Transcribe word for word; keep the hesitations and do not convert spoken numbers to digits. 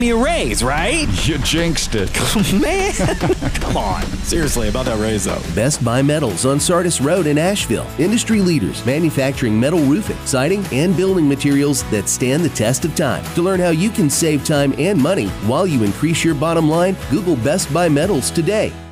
me a raise, right? You jinxed it. Man, come on. Seriously, about that raise, though. Best Buy Metals on Sardis Road in Asheville. Industry leaders manufacturing metal roofing, siding, and building materials that stand the test of time. To learn how you can save time and money while you increase your bottom line, Google Best Buy Metals today.